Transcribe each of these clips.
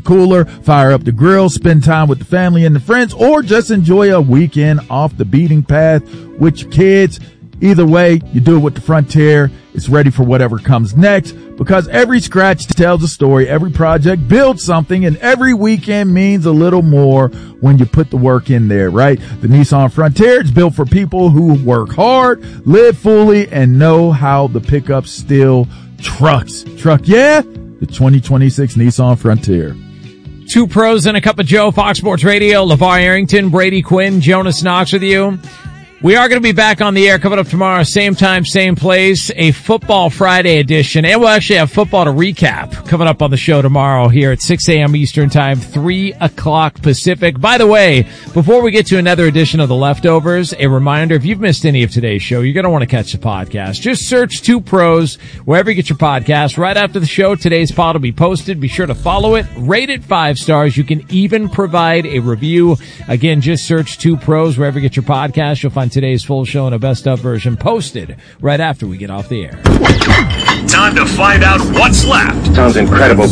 cooler, fire up the grill, spend time with the family and the friends, or just enjoy a weekend off the beaten path with your kids. Either way, you do it with the Frontier. It's ready for whatever comes next, because every scratch tells a story, every project builds something, and every weekend means a little more when you put the work in there, right? The Nissan Frontier is built for people who work hard, live fully, and know how the pickup still trucks. Yeah? The 2026 Nissan Frontier. Two pros and a cup of Joe, Fox Sports Radio. LeVar Arrington, Brady Quinn, Jonas Knox with you. We are going to be back on the air coming up tomorrow, same time, same place, a Football Friday edition. And we'll actually have football to recap coming up on the show tomorrow here at 6 a.m. Eastern Time, 3 o'clock Pacific. By the way, before we get to another edition of The Leftovers, a reminder, if you've missed any of today's show, you're going to want to catch the podcast. Just search Two Pros wherever you get your podcast. Right after the show, today's pod will be posted. Be sure to follow it. Rate it 5 stars. You can even provide a review. Again, just search Two Pros wherever you get your podcast. You'll find today's full show and a best of version posted right after we get off the air. Time to find out what's left. Sounds incredible.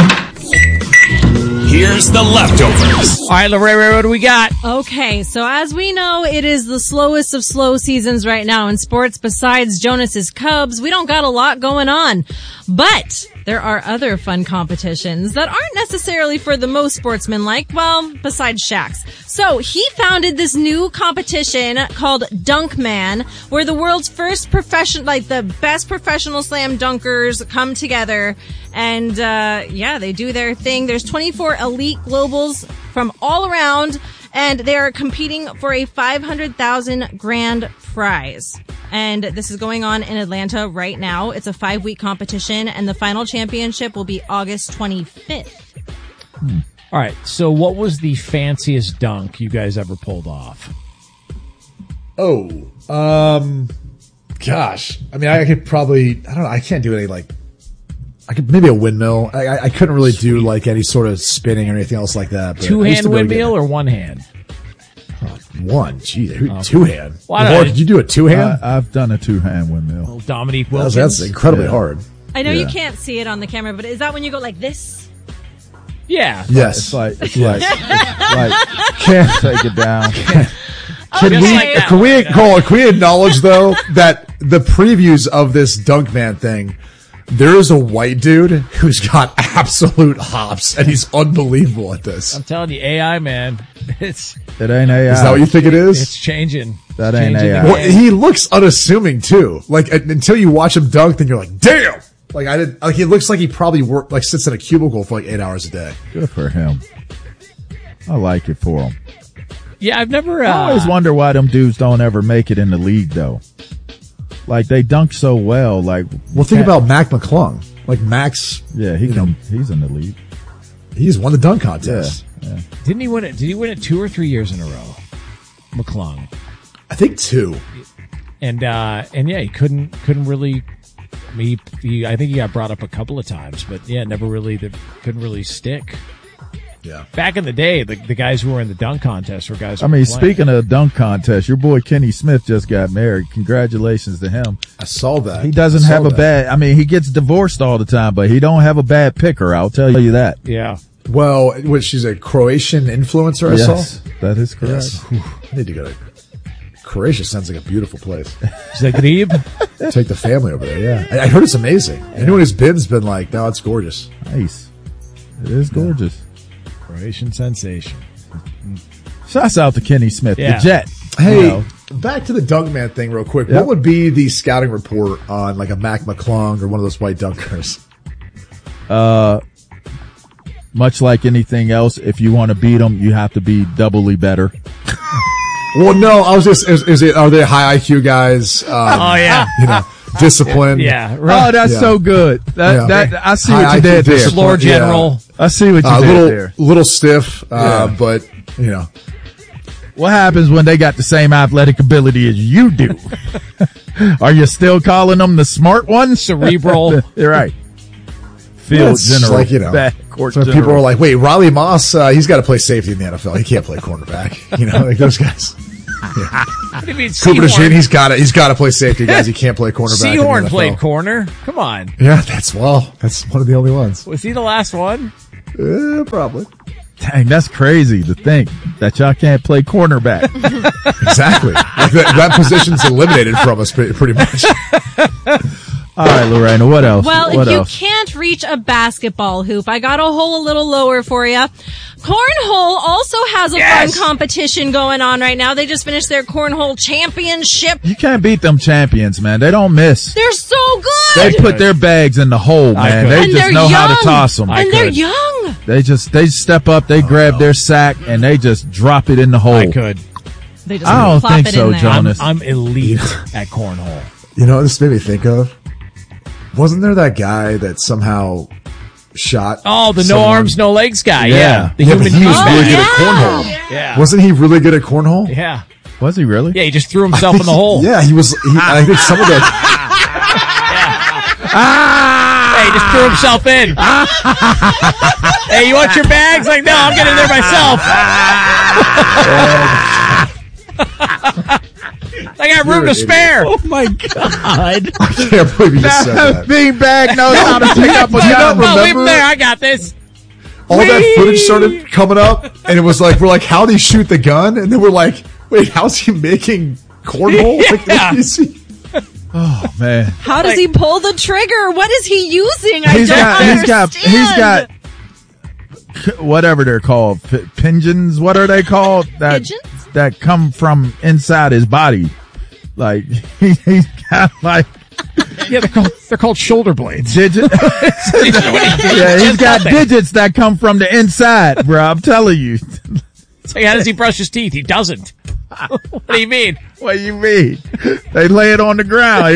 Here's The Leftovers. All right, Lorraine, what do we got? Okay, so as we know, it is the slowest of slow seasons right now in sports. Besides Jonas's Cubs, we don't got a lot going on. But there are other fun competitions that aren't necessarily for the most sportsmen-like, well, besides Shaq's. So he founded this new competition called Dunk Man, where the world's first the best professional slam dunkers come together. And, they do their thing. There's 24 elite globals from all around, and they are competing for a $500,000 grand prize. And this is going on in Atlanta right now. It's a 5-week competition, and the final championship will be August 25th. All right, so what was the fanciest dunk you guys ever pulled off? Gosh. I mean, I could probably, I don't know, I can't do any I could maybe a windmill. I couldn't really do like any sort of spinning or anything else like that. Two-hand windmill or one hand? One. Geez, two-hand. Well, did you do a two-hand? I've done a two-hand windmill. Oh, Dominique Wilkins. That's incredibly hard. I know you can't see it on the camera, but is that when you go like this? Yeah. Yes. It's like can't take it down. Can we acknowledge though that the previews of this Dunkman thing, there is a white dude who's got absolute hops, and he's unbelievable at this. I'm telling you, AI, man. It ain't AI. Is that what you think it is? It's changing. That ain't AI. Well, he looks unassuming too. Like until you watch him dunk, then you're like, damn. He looks like he probably sits in a cubicle for 8 hours a day. Good for him. I like it for him. Yeah, I've never. I always wonder why them dudes don't ever make it in the league though. Like they dunk so well. Think about Mac McClung. Like Max. Yeah, he's in the league. He's won the dunk contest. Yeah. Didn't he win it? Did he win it 2 or 3 years in a row? McClung. I think 2. And yeah, he couldn't really. I think he got brought up a couple of times, but yeah, couldn't really stick. Yeah. Back in the day, the guys who were in the dunk contest were guys. Speaking of dunk contest, your boy Kenny Smith just got married. Congratulations to him. I saw that. He doesn't have a bad. He gets divorced all the time, but he don't have a bad picker. I'll tell you that. Yeah. Well, she's a Croatian influencer. Yes, I saw. That is correct. Yes. I need to go to Croatia. Sounds like a beautiful place. Zagreb. Take the family over there. Yeah, I heard it's amazing. Yeah. Anyone who's been's been like, no, it's gorgeous. Nice. It is gorgeous. Croatian sensation. Shouts out to Kenny Smith, the Jet. Hey, back to the Dunkman thing real quick. Yep. What would be the scouting report on like a Mac McClung or one of those white dunkers? Much like anything else, if you want to beat them, you have to be doubly better. Well, no, I was just, are they high IQ guys? Oh yeah. Discipline. Yeah. Right. Oh, that's so good. I see what you did there. Floor general. I see what you did there. Little stiff, but What happens when they got the same athletic ability as you do? Are you still calling them the smart ones? Cerebral. You're right. Field general. So people are like, wait, Riley Moss, he's got to play safety in the NFL. He can't play cornerback. Like those guys. Yeah. What do you mean, Cooper DeJean, he's got to play safety, guys. He can't play cornerback. Sehorn played corner. Come on. Yeah, that's one of the only ones. Was he the last one? Probably. Dang, that's crazy to think that y'all can't play cornerback. Exactly. Like that position's eliminated from us pretty much. All right, Lorena, what else? Well, what if you else? can't reach a basketball hoop, I got a hole a little lower for you. Cornhole also has a fun competition going on right now. They just finished their cornhole championship. You can't beat them champions, man. They don't miss. They're so good. They put their bags in the hole, man. They And just they're know how to young. toss them. And they're young. They step up, they grab their sack, and they just drop it in the hole. I could. They just I don't plop think it so, in there. Jonas. I'm elite at cornhole. You know what this made me think of? Wasn't there that guy that somehow shot? Oh, the someone? no arms, no legs guy. Yeah. Yeah. The Yeah, human but he was being. really good yeah. at cornhole. Yeah. Wasn't he really good at cornhole? Yeah. Was he really? Yeah, he just threw himself in the hole. Yeah, he was. I think some of the. Hey, he just threw himself in. Hey, you want your bags? Like, no, I'm getting there myself. I got room to spare. Oh my God. I can't believe you just said that. Beanbag knows how to pick up a gun. Oh, leave him remember? there. I got this. All that footage started coming up, and it was like, we're like, how did he shoot the gun? And then we're like, wait, how's he making cornhole? Yeah. Like, is he- Oh man. How does he pull the trigger? What is he using? I He's don't got understand. whatever they're called. Pigeons. What are they called? Pigeons? That come from inside his body. Like he's got like Yeah, they're called shoulder blades. digits. Yeah, he's got digits that come from the inside, bro. I'm telling you. It's like, how does he brush his teeth? He doesn't. What do you mean? What do you mean? They lay it on the ground.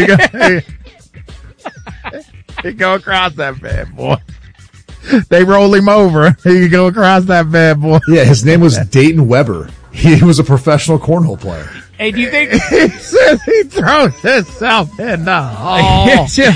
He go across that bad boy. They roll him over. He go across that bad boy. Yeah, his name was Dayton Weber. He was a professional cornhole player. Hey, do you think? He says he throws himself in the hole.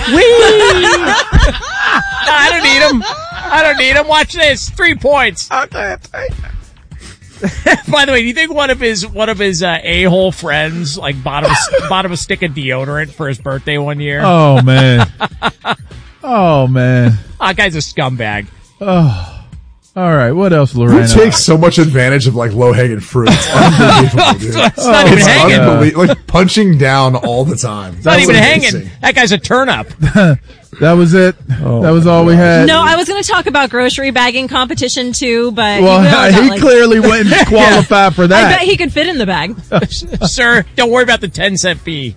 No, I don't need him. I don't need him. Watch this. 3 points. Okay. By the way, do you think one of his a-hole friends like bought him a stick of deodorant for his birthday one year? Oh man. Oh man. That guy's a scumbag. Oh. All right. What else, Lorena? He takes so much advantage of like low hanging fruit. It's unbelievable, dude. It's not even It's hanging. unbelievable. Like punching down all the time. It's not even hanging. That guy's a turn-up. That was it. That was all we had. No, I was going to talk about grocery bagging competition too, but Well, he like, clearly wouldn't qualify for I that. bet he could fit in the bag. Sir, don't worry about the 10-cent fee.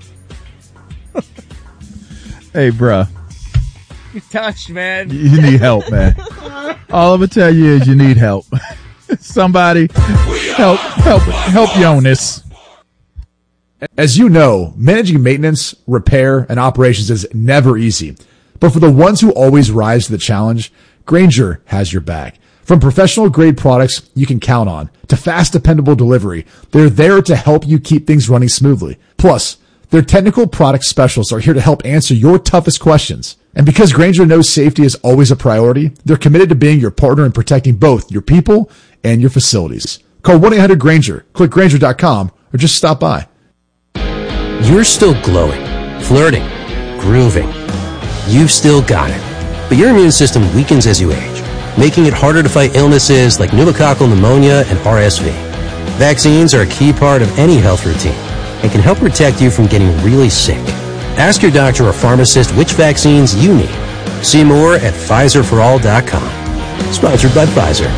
Hey, bruh. You touched, man. You need help, man. All I'm gonna tell you is you need help. Somebody help Jonas. As you know, managing maintenance, repair, and operations is never easy. But for the ones who always rise to the challenge, Grainger has your back. From professional grade products you can count on to fast, dependable delivery, they're there to help you keep things running smoothly. Plus, their technical product specialists are here to help answer your toughest questions. And because Grainger knows safety is always a priority, they're committed to being your partner in protecting both your people and your facilities. Call 1-800-GRAINGER, click Grainger.com, or just stop by. You're still glowing, flirting, grooving. You've still got it. But your immune system weakens as you age, making it harder to fight illnesses like pneumococcal pneumonia and RSV. Vaccines are a key part of any health routine and can help protect you from getting really sick. Ask your doctor or pharmacist which vaccines you need. See more at PfizerForAll.com. Sponsored by Pfizer.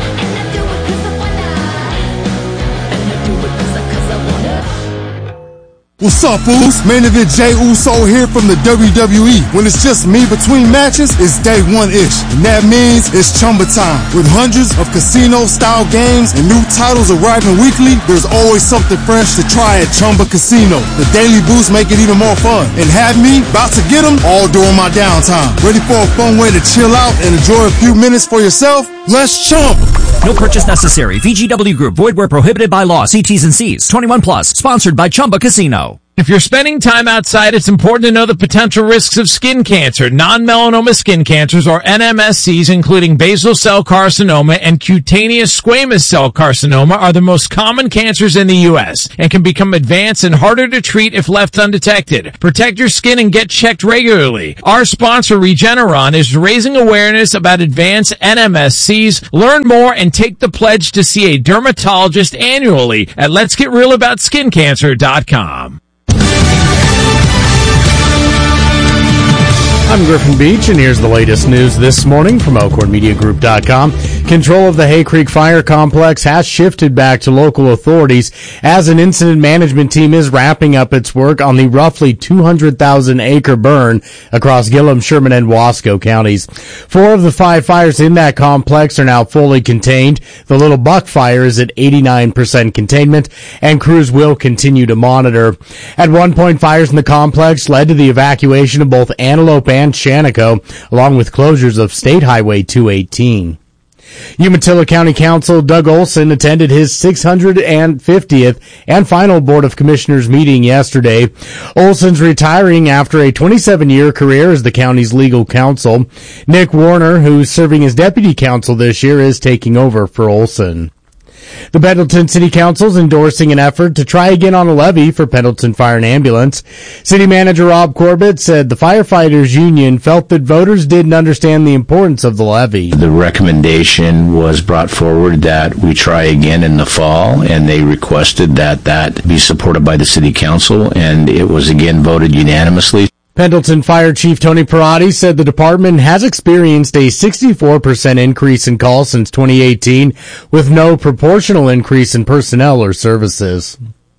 What's up, fools? Main event Jey Uso here from the WWE. When it's just me between matches, it's day one-ish. And that means it's Chumba time. With hundreds of casino-style games and new titles arriving weekly, there's always something fresh to try at Chumba Casino. The daily boosts make it even more fun. And have me about to get them all during my downtime. Ready for a fun way to chill out and enjoy a few minutes for yourself? Let's Chumba! No purchase necessary. VGW Group. Void where prohibited by law. See T's and C's. 21 plus. Sponsored by Chumba Casino. If you're spending time outside, it's important to know the potential risks of skin cancer. Non-melanoma skin cancers, or NMSCs, including basal cell carcinoma and cutaneous squamous cell carcinoma, are the most common cancers in the U.S. and can become advanced and harder to treat if left undetected. Protect your skin and get checked regularly. Our sponsor, Regeneron, is raising awareness about advanced NMSCs. Learn more and take the pledge to see a dermatologist annually at letsgetrealaboutSkinCancer.com. I'm Griffin Beach, and here's the latest news this morning from ElkhornMediaGroup.com. Control of the Hay Creek Fire Complex has shifted back to local authorities as an incident management team is wrapping up its work on the roughly 200,000-acre burn across Gillum, Sherman, and Wasco counties. 4 of the 5 fires in that complex are now fully contained. The Little Buck fire is at 89% containment, and crews will continue to monitor. At one point, fires in the complex led to the evacuation of both Antelope and Shannico, along with closures of State Highway 218. Umatilla County Council Doug Olson attended his 650th and final Board of Commissioners meeting yesterday. Olson's retiring after a 27-year career as the county's legal counsel. Nick Warner, who's serving as deputy counsel this year, is taking over for Olson. The Pendleton City Council is endorsing an effort to try again on a levy for Pendleton Fire and Ambulance. City Manager Rob Corbett said the firefighters union felt that voters didn't understand the importance of the levy. The recommendation was brought forward that we try again in the fall, and they requested that be supported by the City Council, and it was again voted unanimously. Pendleton Fire Chief Tony Perotti said the department has experienced a 64% increase in calls since 2018, with no proportional increase in personnel or services.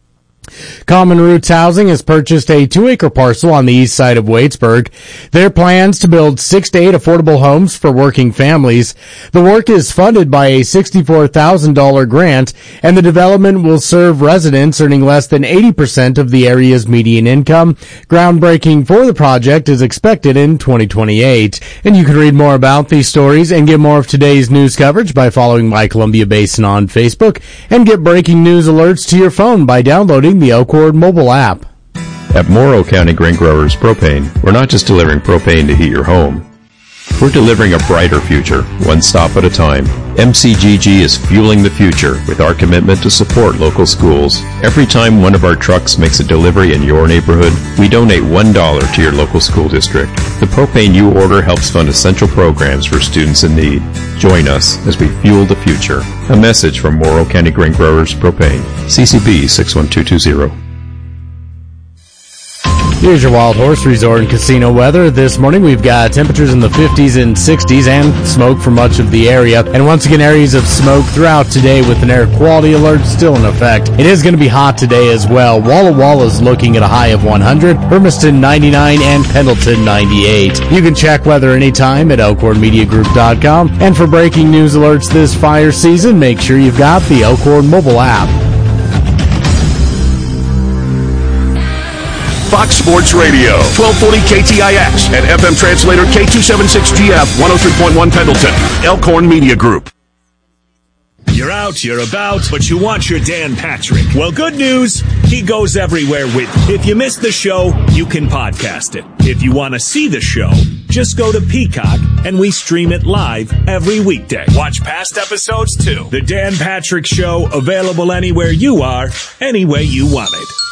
Common Roots Housing has purchased a 2-acre parcel on the east side of Waitsburg. Their plans to build 6 to 8 affordable homes for working families. The work is funded by a $64,000 grant, and the development will serve residents earning less than 80% of the area's median income. Groundbreaking for the project is expected in 2028. And you can read more about these stories and get more of today's news coverage by following My Columbia Basin on Facebook, and get breaking news alerts to your phone by downloading the Elkhorn mobile app. At Morrow County Grain Growers Propane, we're not just delivering propane to heat your home. We're delivering a brighter future, one stop at a time. MCGG is fueling the future with our commitment to support local schools. Every time one of our trucks makes a delivery in your neighborhood, we donate $1 to your local school district. The propane you order helps fund essential programs for students in need. Join us as we fuel the future. A message from Morrow County Grain Growers Propane. CCB 61220. Here's your Wild Horse Resort and Casino weather. This morning we've got temperatures in the 50s and 60s and smoke for much of the area. And once again, areas of smoke throughout today with an air quality alert still in effect. It is going to be hot today as well. Walla Walla is looking at a high of 100, Hermiston 99, and Pendleton 98. You can check weather anytime at ElkhornMediaGroup.com. And for breaking news alerts this fire season, make sure you've got the Elkhorn mobile app. Fox Sports Radio, 1240 KTIX, and FM translator K276GF, 103.1 Pendleton, Elkhorn Media Group. You're out, you're about, but you want your Dan Patrick. Well, good news, he goes everywhere with you. If you missed the show, you can podcast it. If you want to see the show, just go to Peacock, and we stream it live every weekday. Watch past episodes, too. The Dan Patrick Show, available anywhere you are, any way you want it.